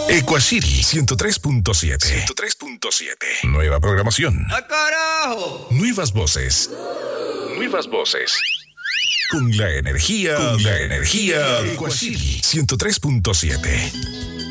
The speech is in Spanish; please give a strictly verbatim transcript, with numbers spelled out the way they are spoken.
Ecuacity ciento tres punto siete. ciento tres punto siete. Nueva programación. ¡Ah, carajo! Nuevas voces. Nuevas voces. Con la energía, con la energía de Ecuacity ciento tres punto siete.